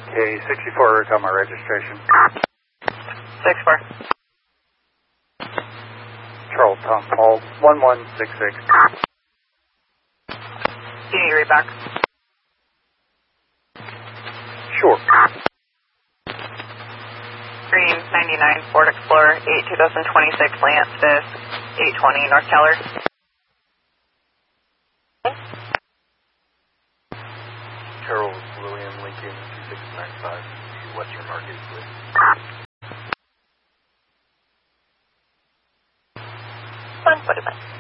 K64 is on my registration. 64. Charles Tom Paul 1166. Do you need to read back? Sure. Green 99 Ford Explorer 8 2026 Lance Fisk 820 North Keller. Charles William Lincoln 2695 Western Market, please. Fun, what about?